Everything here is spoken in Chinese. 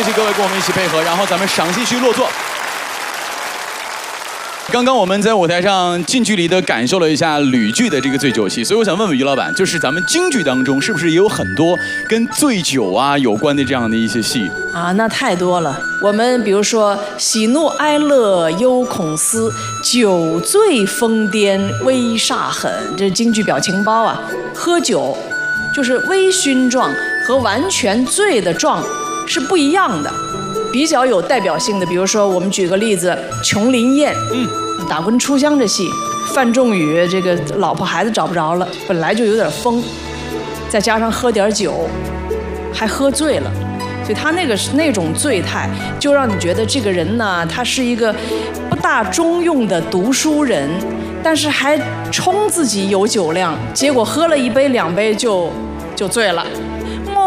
谢各位跟我们一起配合，然后咱们赏析区落座。刚刚我们在舞台上近距离的感受了一下吕剧的这个醉酒戏，所以我想问问于老板，就是咱们京剧当中是不是也有很多跟醉酒啊有关的这样的一些戏啊？那太多了。我们比如说喜怒哀乐忧恐思，酒醉疯癫微煞狠，这是京剧表情包啊。喝酒就是微醺状和完全醉的状是不一样的。比较有代表性的，比如说我们举个例子，《琼林宴》，打棍出乡这戏，范仲宇这个老婆孩子找不着了，本来就有点疯，再加上喝点酒，还喝醉了，所以他那种醉态，就让你觉得这个人呢，他是一个不大中用的读书人，但是还充自己有酒量，结果喝了1杯2杯就醉了。